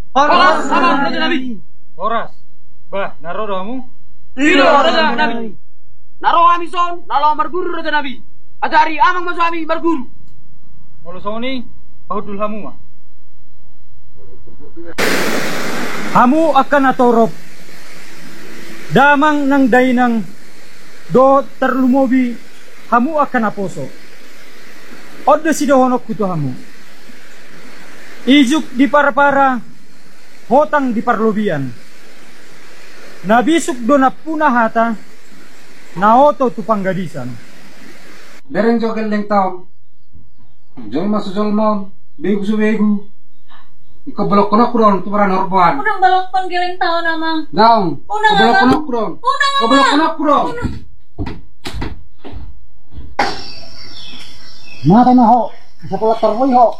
Horas sama Raja Nabi. Horas. Bah, naro doamu? Tidak Raja Nabi. Naro amison, nalo marguru Raja Nabi. Ajari amang masami marguru. Molo soni, pahudul hamu mah. Hamu akan atorop. Damang nang dainang do terlumobi hamu akan aposo. Odo sidohonok kutu hamu. Ijuk di para-para, hotang di parlobian. Nabisuk do na punah hata, naoto tu panggadisan. Dereng jogel leng taon. Jolma su jolma, begu su begu. Iko belok kono kuron tu paran horban. Unang balok kon geleng taon amang. Daun. Unang Belok amang. kono kuron. Unang Ko belok kono kuron. Mata na ho. Sa pala tarboy ho.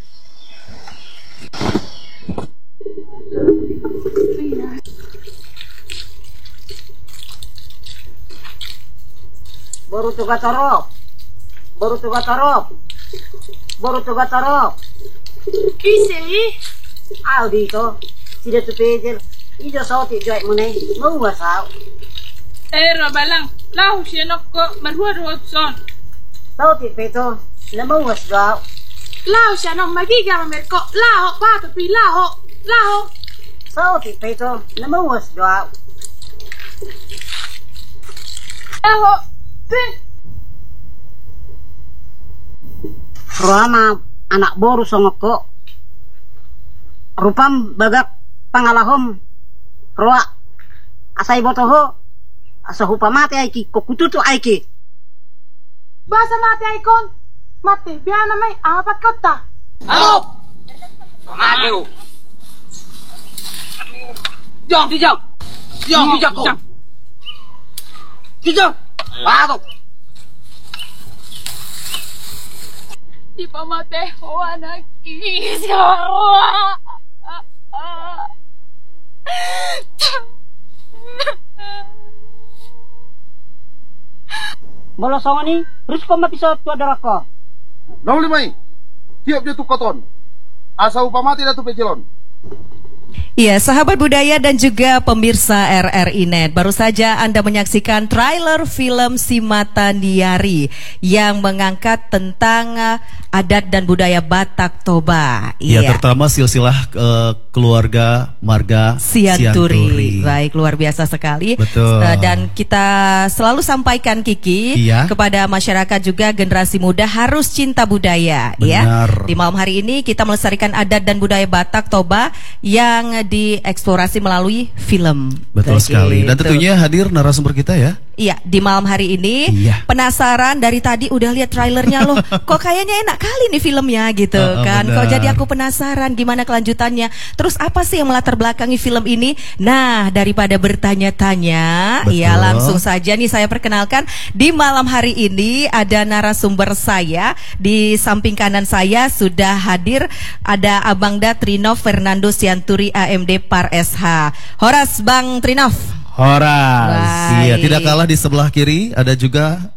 Baru tugas tarop. Baru tugas tarop. Baru tugas tarop. Kise. Ao dito. Sida tu pejel. Ijo sauti joy munay. Mau wasao. Balang. Lahu siya ko marhuad Watson. Sauti peto. Na mau wasao. Lahu siya nang magiga mamerko. Laho pato pi laho. Laho. Sauti peto. Na mau wasao. Laho. Pi. Rama anak boru songoko. Rupam bagak pangalahom. Roa. Asai botoho. Asa hupa mate aiki. Kokututu aiki. Basa mate aikon. Mate, biya na may apat kota. Halo. Mateo. Jom, dijam. Jom, dijam. Dijam. Bago. Di pa mateho anak isawa. Bola songani, Risko mapisot tu adalah ko. Dong limai. Tiap dia tu koton. Asa upamati dah tu pejelon. Iya, sahabat budaya dan juga pemirsa RRI Net, baru saja Anda menyaksikan trailer film Si Mata Niari yang mengangkat tentang adat dan budaya Batak Toba. Iya, terutama silsilah keluarga marga Sianturi. Baik, luar biasa sekali. Betul. Dan kita selalu sampaikan Kiki kepada masyarakat juga generasi muda harus cinta budaya. Benar. Ya. Di malam hari ini kita melestarikan adat dan budaya Batak Toba yang dieksplorasi melalui film. Betul sekali. Dan tentunya hadir narasumber kita ya. Iya, di malam hari ini penasaran dari tadi udah lihat trailernya loh. Kok kayaknya enak kali nih filmnya gitu kan. Benar. Kok jadi aku penasaran gimana kelanjutannya. Terus apa sih yang melatar belakangi film ini? Nah, daripada bertanya-tanya, ya langsung saja nih saya perkenalkan di malam hari ini ada narasumber saya. Di samping kanan saya sudah hadir ada Abangda Trinov Fernando Sianturi AMD Par SH. Horas Bang Trinov. Horas. Iya, tidak kalah di sebelah kiri ada juga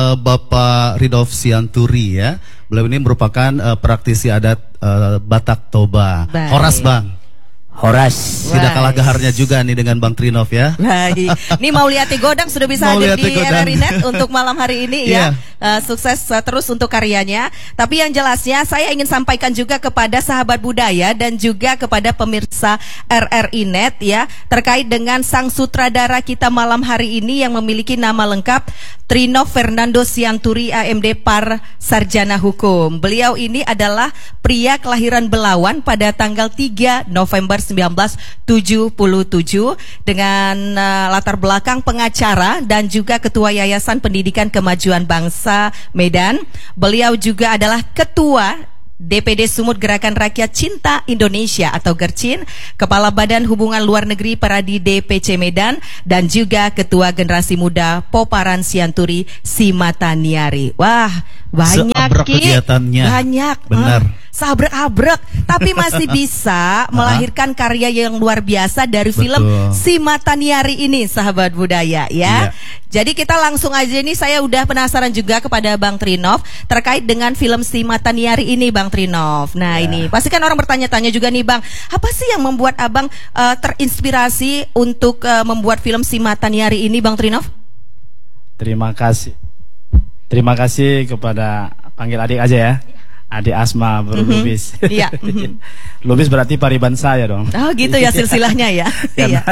Bapak Ridov Sianturi ya. Beliau ini merupakan praktisi adat Batak Toba. Baik. Horas Bang. Horas. Tidak kalah gaharnya juga nih dengan Bang Trinov ya. Baik. Ini Mauliati Godang sudah bisa hadir di RRI Net untuk malam hari ini ya. Sukses terus untuk karyanya. Tapi yang jelasnya saya ingin sampaikan juga kepada sahabat budaya dan juga kepada pemirsa RRI Net ya, terkait dengan sang sutradara kita malam hari ini yang memiliki nama lengkap Trinov Fernando Sianturi AMD Par Sarjana Hukum. Beliau ini adalah pria kelahiran Belawan pada tanggal 3 November 1977 dengan latar belakang pengacara dan juga ketua Yayasan Pendidikan Kemajuan Bangsa Medan. Beliau juga adalah ketua DPD Sumut Gerakan Rakyat Cinta Indonesia atau GERCIN, Kepala Badan Hubungan Luar Negeri Peradi DPC Medan, dan juga Ketua Generasi Muda Poparan Sianturi Si Mata Niari. Wah, banyak kegiatannya. Banyak. Benar. sabrek-abrek, tapi masih bisa melahirkan karya yang luar biasa dari film Si Mataniari ini, sahabat budaya ya. Jadi kita langsung aja nih, saya udah penasaran juga kepada Bang Trinov terkait dengan film Si Mataniari ini, Bang Trinov. Nah ini pasti kan orang bertanya-tanya juga nih Bang, apa sih yang membuat Abang terinspirasi untuk membuat film Si Mataniari ini, Bang Trinov? Terima kasih kepada, panggil adik aja ya, adik Asma baru Lubis. Iya. Lubis berarti pariban saya dong. Oh gitu ya silsilahnya ya. Iya.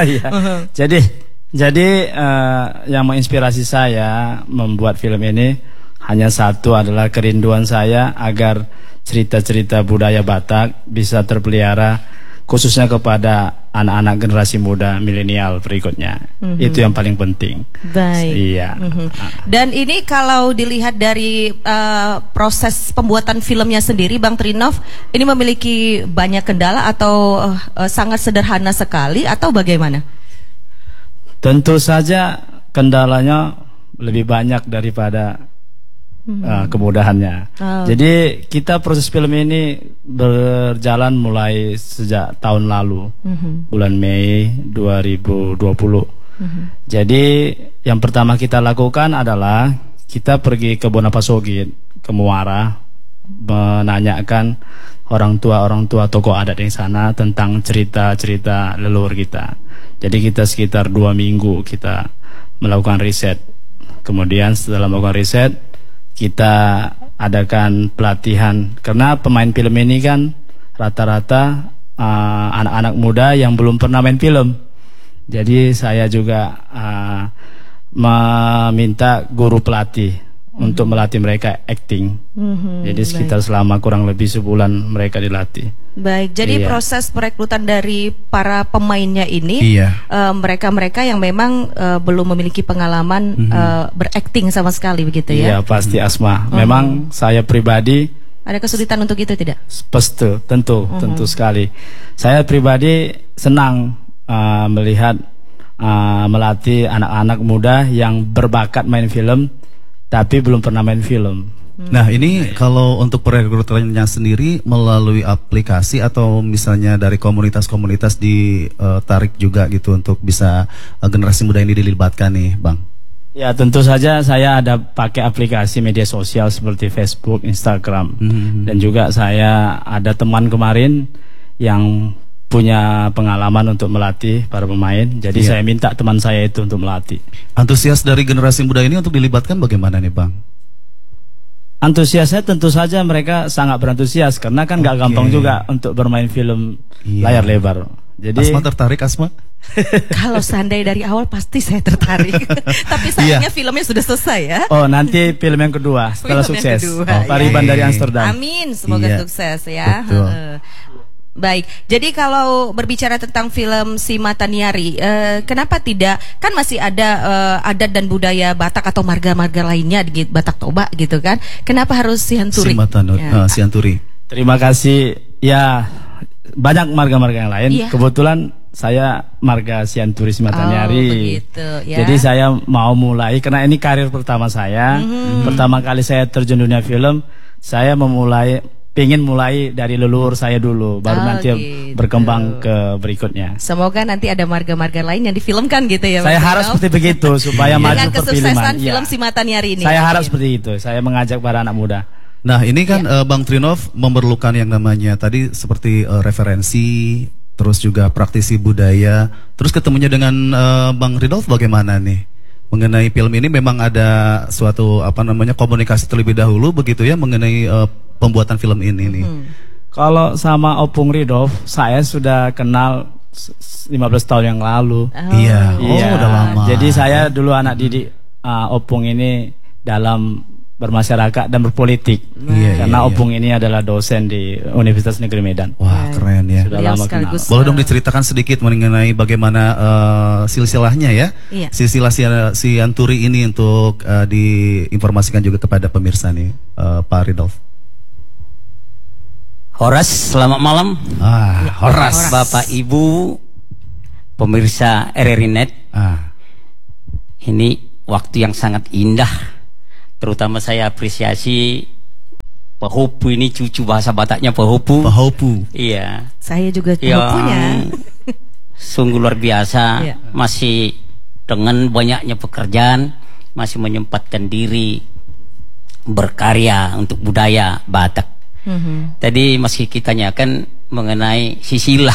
Jadi yang menginspirasi saya membuat film ini hanya satu, adalah kerinduan saya agar cerita-cerita budaya Batak bisa terpelihara, khususnya kepada anak-anak generasi muda milenial berikutnya. Itu yang paling penting. Baik. Iya. Dan ini kalau dilihat dari proses pembuatan filmnya sendiri, Bang Trinov, ini memiliki banyak kendala atau sangat sederhana sekali atau bagaimana? Tentu saja kendalanya lebih banyak daripada kemudahannya. Jadi kita proses film ini berjalan mulai sejak tahun lalu, bulan Mei 2020. Jadi yang pertama kita lakukan adalah kita pergi ke Bonapasogit, ke Muara, menanyakan orang tua tokoh adat di sana tentang cerita-cerita leluhur kita. Jadi kita sekitar 2 minggu kita melakukan riset. Kemudian setelah melakukan riset, kita adakan pelatihan, karena pemain film ini kan rata-rata anak-anak muda yang belum pernah main film. Jadi saya juga meminta guru pelatih untuk melatih mereka acting. Jadi sekitar selama kurang lebih sebulan mereka dilatih. Baik, jadi proses perekrutan dari para pemainnya ini, mereka-mereka yang memang belum memiliki pengalaman berakting sama sekali, begitu ya? Iya, pasti Asma. Memang saya pribadi ada kesulitan untuk itu tidak? Pasti, tentu sekali. Saya pribadi senang melihat melatih anak-anak muda yang berbakat main film tapi belum pernah main film. Nah ini kalau untuk perekrutannya sendiri melalui aplikasi atau misalnya dari komunitas-komunitas ditarik juga gitu untuk bisa generasi muda ini dilibatkan nih Bang? Ya tentu saja saya ada pakai aplikasi media sosial seperti Facebook, Instagram, dan juga saya ada teman kemarin yang punya pengalaman untuk melatih para pemain. Jadi saya minta teman saya itu untuk melatih. Antusias dari generasi muda ini untuk dilibatkan bagaimana nih Bang? Antusiasnya tentu saja mereka sangat berantusias, karena kan gak gampang juga untuk bermain film layar lebar. Jadi Asma tertarik, Asma? Kalau seandainya dari awal pasti saya tertarik. Tapi sayangnya filmnya sudah selesai ya. Oh nanti film yang kedua setelah sukses. Pariban dari Amsterdam. Amin, semoga sukses ya. Baik, jadi kalau berbicara tentang film Si Mataniari, kenapa tidak, kan masih ada adat dan budaya Batak atau marga-marga lainnya di Batak Toba gitu kan? Kenapa harus Sianturi? Sianturi. Terima kasih. Ya banyak marga-marga yang lain. Kebetulan saya marga Sianturi Si Mataniari. Jadi saya mau mulai, karena ini karir pertama saya. Pertama kali saya terjun dunia film, saya pengen mulai dari leluhur saya dulu, baru nanti berkembang ke berikutnya. Semoga nanti ada marga-marga lain yang difilmkan gitu ya. Saya harap seperti begitu supaya maju perfilman. Dengan kesuksesan film Si Mataniari ini. Saya harap seperti itu. Saya mengajak para anak muda. Nah ini kan Bang Trinov memerlukan yang namanya tadi seperti referensi, terus juga praktisi budaya, terus ketemunya dengan Bang Ridolf bagaimana nih? Mengenai film ini memang ada suatu komunikasi terlebih dahulu begitu ya mengenai pembuatan film ini nih. Kalau sama Opung Ridolf saya sudah kenal 15 tahun yang lalu. Udah lama. Jadi saya dulu anak didik Opung ini dalam bermasyarakat dan berpolitik. Karena Opung ini adalah dosen di Universitas Negeri Medan. Wah keren ya. Sudah lama kenal. Boleh dong diceritakan sedikit mengenai bagaimana silsilahnya ya, silsilah Sianturi ini untuk diinformasikan juga kepada pemirsa nih, Pak Ridolf. Horas, selamat malam. Horas. Bapak Ibu pemirsa RRI Net. Ini waktu yang sangat indah. Terutama saya apresiasi Pahopu ini cucu bahasa Bataknya Pahopu. Pahopu. Iya. Saya juga Yang punya. sungguh luar biasa. Iya. Masih dengan banyaknya pekerjaan masih menyempatkan diri berkarya untuk budaya Batak. Tadi masih kita tanyakan mengenai sisilah.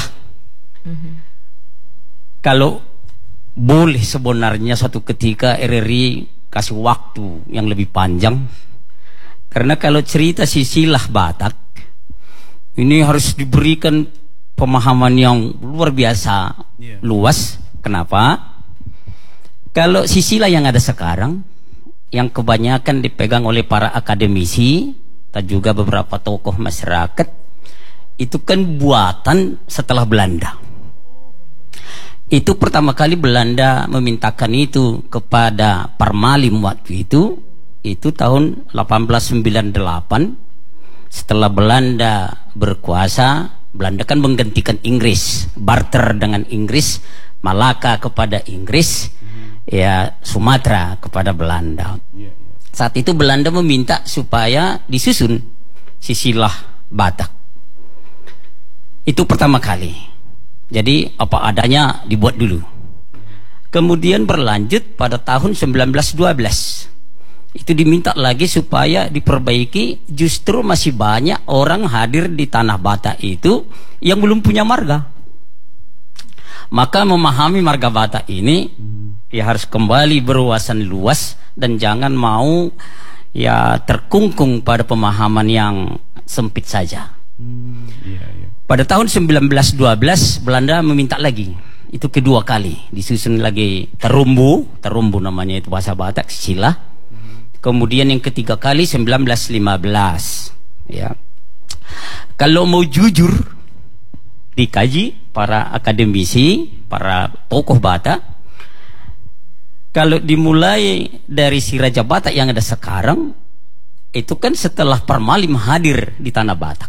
Kalau boleh sebenarnya suatu ketika RRI kasih waktu yang lebih panjang, karena kalau cerita sisilah Batak ini harus diberikan pemahaman yang luar biasa luas. Kenapa? Kalau sisilah yang ada sekarang, yang kebanyakan dipegang oleh para akademisi dan juga beberapa tokoh masyarakat, itu kan buatan setelah Belanda. Itu pertama kali Belanda memintakan itu kepada Parmalim waktu itu tahun 1898. Setelah Belanda berkuasa, Belanda kan menggantikan Inggris, barter dengan Inggris, Malaka kepada Inggris, ya Sumatera kepada Belanda. Saat itu Belanda meminta supaya disusun sisilah Batak. Itu pertama kali. Jadi apa adanya dibuat dulu. Kemudian berlanjut pada tahun 1912. Itu diminta lagi supaya diperbaiki. Justru masih banyak orang hadir di tanah Batak itu yang belum punya marga. Maka memahami marga Batak ini ya harus kembali berwawasan luas dan jangan mau ya terkungkung pada pemahaman yang sempit saja. Pada tahun 1912 Belanda meminta lagi. Itu kedua kali disusun lagi terumbu namanya itu bahasa Batak, sisilah. Kemudian yang ketiga kali 1915. Ya. Kalau mau jujur dikaji para akademisi, para tokoh Batak, kalau dimulai dari si Raja Batak yang ada sekarang, itu kan setelah Parmalim hadir di tanah Batak.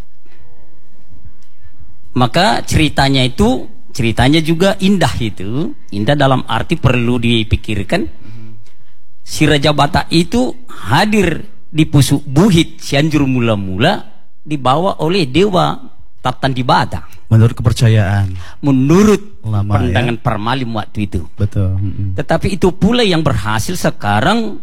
Maka ceritanya juga indah itu. Indah dalam arti perlu dipikirkan. Si Raja Batak itu hadir di Pusuk Buhit Cianjur mula-mula dibawa oleh Dewa Tatan di Batak. Menurut kepercayaan. Menurut Lama, pandangan Parmalim waktu itu. Betul. Tetapi itu pula yang berhasil sekarang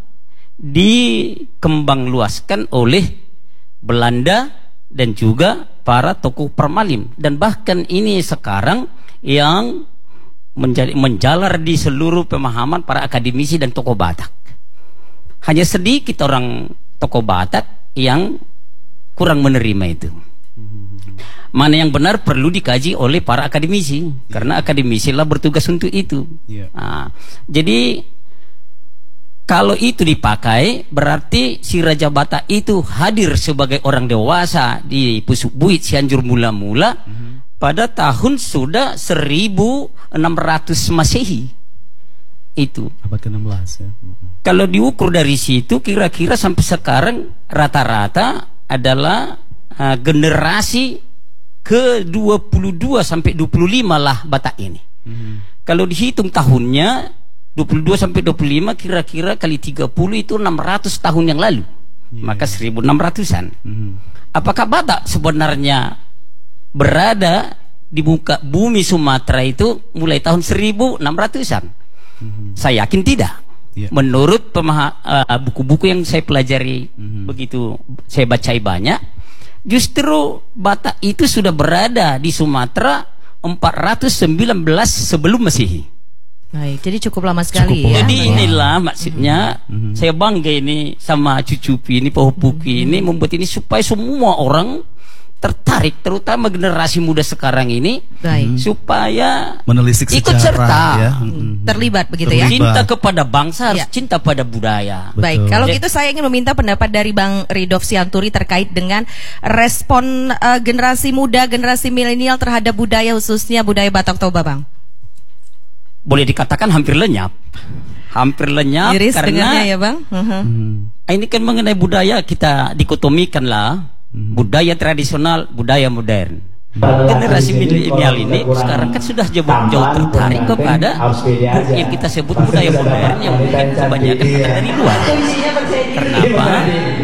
dikembang luaskan oleh Belanda dan juga para tokoh Parmalim, dan bahkan ini sekarang yang menjalar di seluruh pemahaman para akademisi dan tokoh Batak. Hanya sedikit orang tokoh Batak yang kurang menerima itu. Mana yang benar perlu dikaji oleh para akademisi, karena akademisi lah bertugas untuk itu. Nah, jadi kalau itu dipakai, berarti si Raja Batak itu hadir sebagai orang dewasa di Pusuk Buhit Cianjur mula-mula pada tahun sudah 1600 Masehi. Itu abad ke-16 ya. Kalau diukur dari situ kira-kira sampai sekarang rata-rata adalah generasi ke-22 sampai 25 lah Batak ini. Kalau dihitung tahunnya 22 sampai 25 kira-kira kali 30 itu 600 tahun yang lalu. Maka 1600-an. Apakah Batak sebenarnya berada di muka bumi Sumatera itu mulai tahun 1600-an? Saya yakin tidak. Menurut buku-buku yang saya pelajari, begitu saya bacai banyak, justru Batak itu sudah berada di Sumatera 419 sebelum Masehi. Baik, jadi cukup lama sekali ya. Jadi inilah maksudnya saya bangga ini sama Cucupi ini, Pahopuki ini membuat ini supaya semua orang tertarik, terutama generasi muda sekarang ini, supaya menelisik ikut sejarah, serta ya. Terlibat begitu ya. Cinta kepada bangsa harus cinta pada budaya. Baik, kalau gitu saya ingin meminta pendapat dari Bang Ridolf Sianturi terkait dengan respon generasi muda, generasi milenial terhadap budaya, khususnya budaya Batak Toba, Bang. Boleh dikatakan hampir lenyap. Hampir lenyap. Iris karena ya, Bang. Ini kan mengenai budaya kita dikotomikan lah. Budaya tradisional, budaya modern. Generasi milenial ini sekarang kan sudah jauh tertarik kepada yang kita sebut budaya modern yang mungkin kebanyakan dari luar. Kenapa?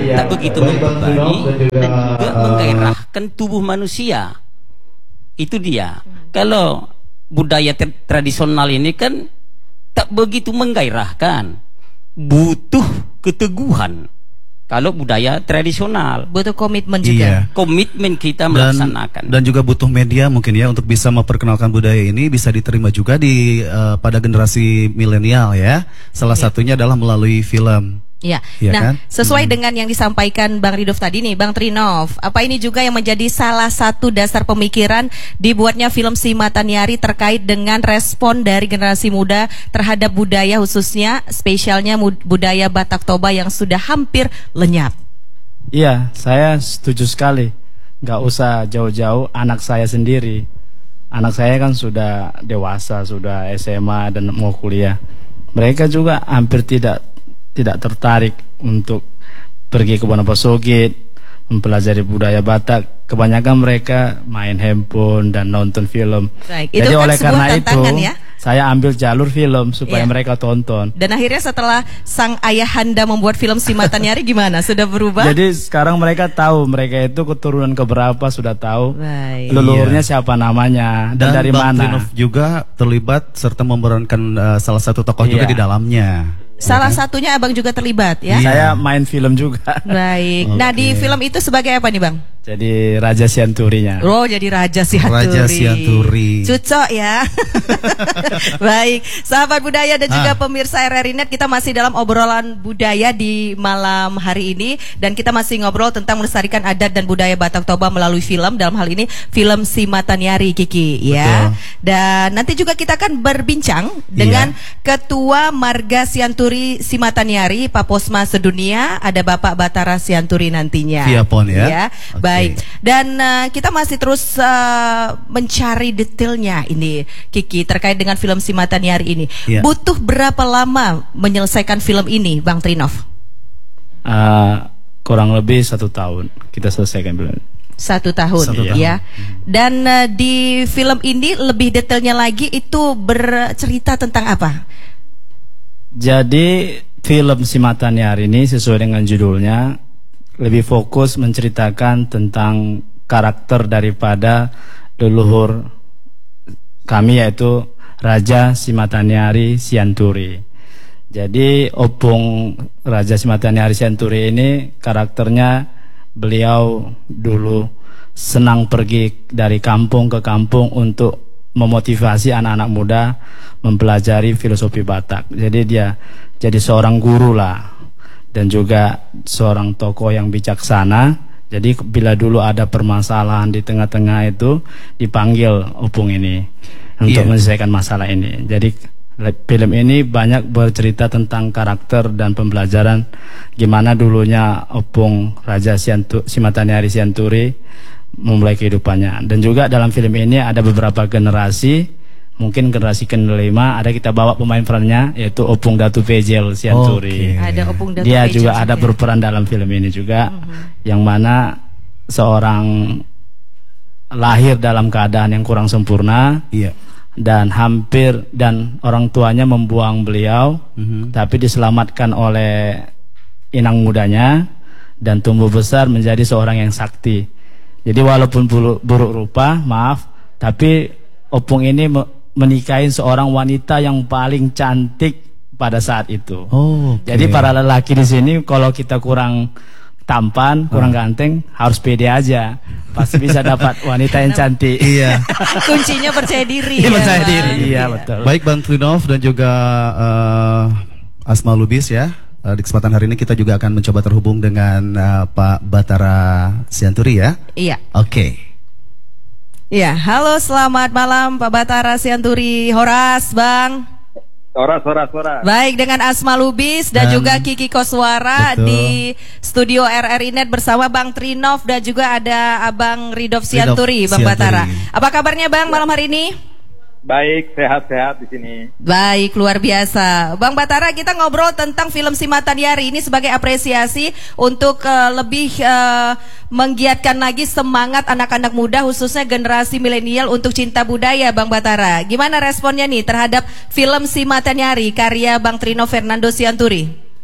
tak begitu membebani dan juga menggairahkan tubuh manusia. Itu dia. Kalau budaya tradisional ini kan tak begitu menggairahkan, butuh keteguhan. Kalau budaya tradisional butuh komitmen juga. Komitmen kita melaksanakan. Dan juga butuh media mungkin ya untuk bisa memperkenalkan budaya ini bisa diterima juga pada generasi milenial ya. Salah satunya adalah melalui film. Ya. Ya Nah, kan? sesuai dengan yang disampaikan Bang Ridov tadi nih, Bang Trinov, apa ini juga yang menjadi salah satu dasar pemikiran dibuatnya film Si Mata Nyari terkait dengan respon dari generasi muda terhadap budaya, khususnya spesialnya budaya Batak Toba yang sudah hampir lenyap? Iya, saya setuju sekali. Nggak usah jauh-jauh, anak saya sendiri. Anak saya kan sudah dewasa, sudah SMA dan mau kuliah. Mereka juga hampir tidak tertarik untuk pergi ke Wonosobo, mempelajari budaya Batak. Kebanyakan mereka main handphone dan nonton film. Baik, jadi itu kan oleh karena itu ya? saya ambil jalur film supaya mereka tonton. Dan akhirnya setelah sang ayahanda membuat film Si Mata Nyari gimana? Sudah berubah? Jadi sekarang mereka tahu, mereka itu keturunan keberapa sudah tahu. Baik. Leluhurnya siapa namanya dan dari Bang mana. Trinov juga terlibat serta memerankan salah satu tokoh juga di dalamnya. Salah satunya abang juga terlibat ya? Saya main film juga. Baik. Nah, di film itu sebagai apa nih, Bang? Jadi Raja Sianturinya. Oh, jadi Raja Sianturi. Raja Sianturi. Cocok ya. Baik, sahabat budaya dan juga pemirsa RRI Net, kita masih dalam obrolan budaya di malam hari ini dan kita masih ngobrol tentang melestarikan adat dan budaya Batak Toba melalui film, dalam hal ini film Si Mata Nyari, Kiki ya. Dan nanti juga kita akan berbincang dengan Ketua Marga Sianturi Si Mata Nyari, Pak Posma Sedunia, ada Bapak Batara Sianturi nantinya. Via phone ya. Baik. Dan kita masih terus mencari detailnya ini, Kiki, terkait dengan film Si Mata Nyari ini. Butuh berapa lama menyelesaikan film ini, Bang Trinov? Kurang lebih 1 tahun kita selesaikan film. 1 tahun, ya. Dan di film ini lebih detailnya lagi itu bercerita tentang apa? Jadi film Si Mata Nyari ini sesuai dengan judulnya lebih fokus menceritakan tentang karakter daripada leluhur kami, yaitu Raja Si Mata Nyari Sianturi. Jadi Opung Raja Si Mata Nyari Sianturi ini karakternya, beliau dulu senang pergi dari kampung ke kampung untuk memotivasi anak-anak muda mempelajari filosofi Batak. Jadi dia jadi seorang guru lah, dan juga seorang tokoh yang bijaksana. Jadi bila dulu ada permasalahan di tengah-tengah itu dipanggil Opung ini untuk menyelesaikan masalah ini. Jadi film ini banyak bercerita tentang karakter dan pembelajaran gimana dulunya Opung Raja Si Mata Nyari Sianturi memulai kehidupannya. Dan juga dalam film ini ada beberapa generasi, mungkin generasi ke-5 ada kita bawa pemain perannya, yaitu Opung Datu Pejel Sianturi. Ada Opung Datu Dia Pejel juga ada berperan dalam film ini juga, yang mana seorang lahir dalam keadaan yang kurang sempurna, dan orang tuanya membuang beliau, tapi diselamatkan oleh inang mudanya dan tumbuh besar menjadi seorang yang sakti. Jadi walaupun buruk rupa, tapi Opung ini menikahi seorang wanita yang paling cantik pada saat itu. Jadi para lelaki di sini kalau kita kurang tampan, kurang ganteng, harus pede aja, pasti bisa dapat wanita yang cantik. Iya. Kuncinya percaya diri. Percaya diri. Iya, betul. Baik Bang Trinov dan juga Asma Lubis ya. Di kesempatan hari ini kita juga akan mencoba terhubung dengan Pak Batara Sianturi ya. Iya. Oke. Iya, halo, selamat malam Pak Batara Sianturi. Horas, Bang. Horas. Baik, dengan Asma Lubis dan juga Kiki Koswara di studio RRI Net bersama Bang Trinov dan juga ada Abang Ridov Sianturi, Bang Batara. Apa kabarnya Bang malam hari ini? Baik, sehat-sehat di sini. Baik, luar biasa. Bang Batara, kita ngobrol tentang film Si Mata Nyari ini sebagai apresiasi untuk lebih menggiatkan lagi semangat anak-anak muda, khususnya generasi milenial untuk cinta budaya, Bang Batara. Gimana responnya nih terhadap film Si Mata Nyari karya Bang Trino Fernando Sianturi?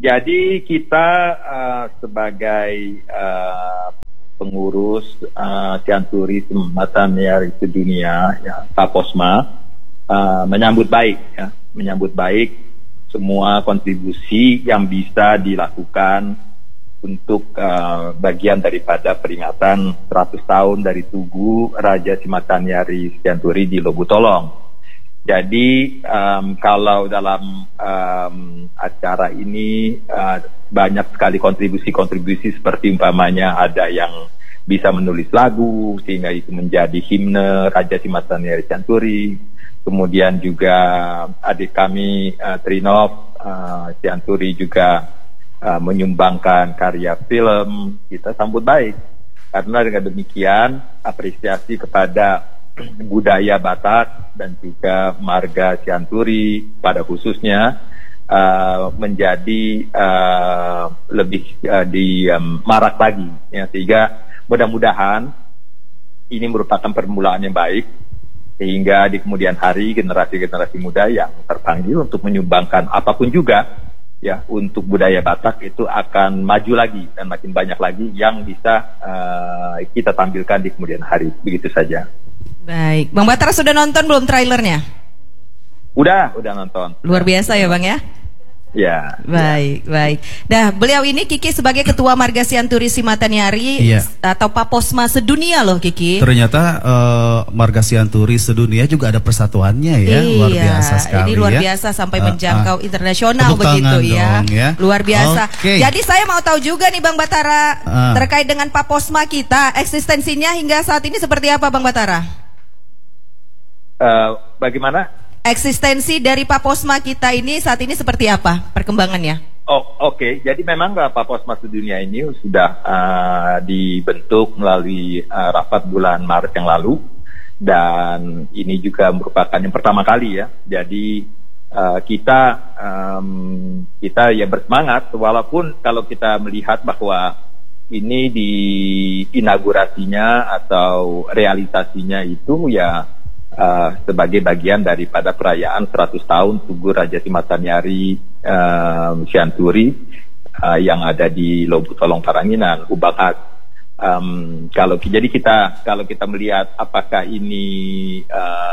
Jadi kita sebagai pengurus Cianturi Simataniari Sedunia, ya, Paposma, menyambut baik semua kontribusi yang bisa dilakukan untuk bagian daripada peringatan 100 tahun dari Tugu Raja Simataniari Cianturi di Lobutolong. Jadi kalau dalam acara ini banyak sekali kontribusi seperti umpamanya ada yang bisa menulis lagu sehingga itu menjadi himne Raja Simataniari Cianturi. Kemudian juga adik kami Trinov Cianturi juga menyumbangkan karya film. Kita sambut baik karena dengan demikian apresiasi kepada budaya Batak dan juga marga Cianturi pada khususnya menjadi lebih marak lagi, ya, sehingga mudah-mudahan ini merupakan permulaan yang baik sehingga di kemudian hari generasi-generasi muda yang terpanggil untuk menyumbangkan apapun juga, ya, untuk budaya Batak itu akan maju lagi dan makin banyak lagi yang bisa kita tampilkan di kemudian hari. Begitu saja. Baik, Bang Batara sudah nonton belum trailernya? Udah nonton. Luar biasa ya Bang ya? Ya. Baik. Nah, beliau ini Kiki sebagai Ketua Marga Cianturi Simataniari atau Paposma sedunia loh Kiki. Ternyata Marga Cianturi sedunia juga ada persatuannya ya, luar biasa sekali. Ini luar biasa sampai menjangkau internasional begitu ya. Luar biasa. Jadi saya mau tahu juga nih Bang Batara terkait dengan Paposma kita, eksistensinya hingga saat ini seperti apa Bang Batara? Bagaimana? Eksistensi dari Paposma kita ini saat ini seperti apa perkembangannya? Oke. Jadi memang Paposma sedunia ini sudah dibentuk melalui rapat bulan Maret yang lalu dan ini juga merupakan yang pertama kali ya. Jadi kita ya bersemangat walaupun kalau kita melihat bahwa ini di inaugurasinya atau realisasinya itu ya sebagai bagian daripada perayaan 100 tahun Tugu Raja Simataniari Cianturi yang ada di Lobutolong Paranginan, Ubakat. Kalau kita melihat apakah ini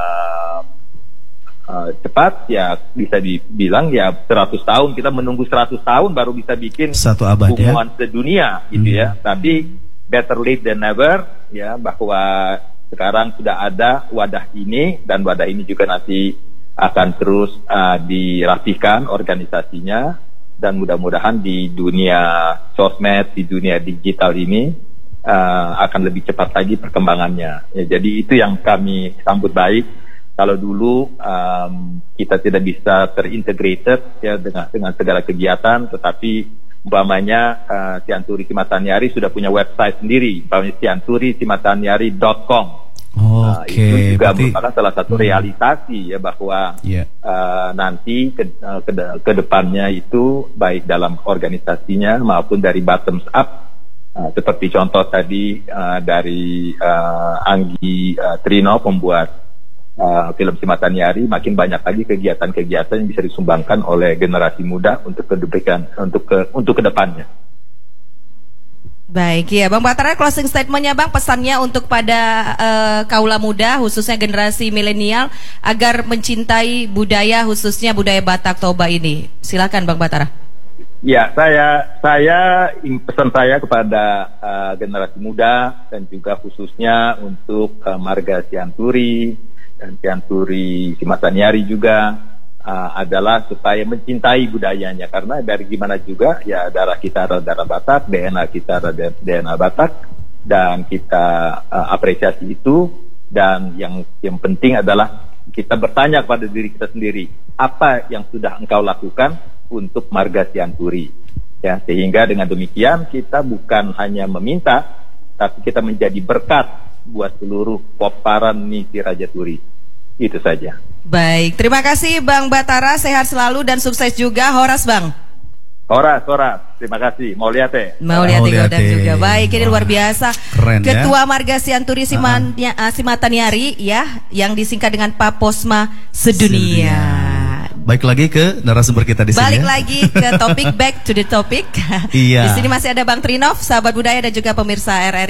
cepat, ya bisa dibilang ya 100 tahun. Kita menunggu 100 tahun baru bisa bikin satu abad hubungan sedunia gitu ya. Tapi better late than never ya, bahwa sekarang sudah ada wadah ini dan wadah ini juga nanti akan terus dirapikan organisasinya dan mudah-mudahan di dunia sosmed, di dunia digital ini akan lebih cepat lagi perkembangannya. Ya, jadi itu yang kami sambut baik. Kalau dulu kita tidak bisa terintegrated ya dengan segala kegiatan, tetapi umpamanya Cianturi Simataniari sudah punya website sendiri, umpamanya cianturisimataniari.com. Itu juga merupakan salah satu realisasi ya bahwa nanti ke depannya itu baik dalam organisasinya maupun dari bottoms up, seperti contoh tadi dari Anggi Trino pembuat film Simataniari, makin banyak lagi kegiatan-kegiatan yang bisa disumbangkan oleh generasi muda untuk ke depannya. Baik ya, Bang Batara, closing statementnya Bang, pesannya untuk pada kaula muda khususnya generasi milenial agar mencintai budaya khususnya budaya Batak Toba ini. Silakan Bang Batara. Ya, pesan saya kepada generasi muda dan juga khususnya untuk marga Cianturi dan Cianturi Simataniari juga adalah supaya mencintai budayanya, karena dari gimana juga ya darah kita adalah darah Batak, DNA kita adalah DNA Batak dan kita apresiasi itu. Dan yang penting adalah kita bertanya kepada diri kita sendiri, apa yang sudah engkau lakukan untuk marga Cianturi ya, sehingga dengan demikian kita bukan hanya meminta tapi kita menjadi berkat buat seluruh poparan misi Raja Turi. Itu saja. Baik, terima kasih Bang Batara, sehat selalu dan sukses juga. Horas Bang. Horas, terima kasih. Mau lihat Godang juga. Baik, ini luar biasa. Keren, Ketua Marga Cianturi Simataniari ya, yang disingkat dengan Paposma Sedunia. Balik lagi ke narasumber kita di sini. Balik ya. lagi ke topik, back to the topic. Iya. Di sini masih ada Bang Trinov, sahabat budaya dan juga pemirsa RRI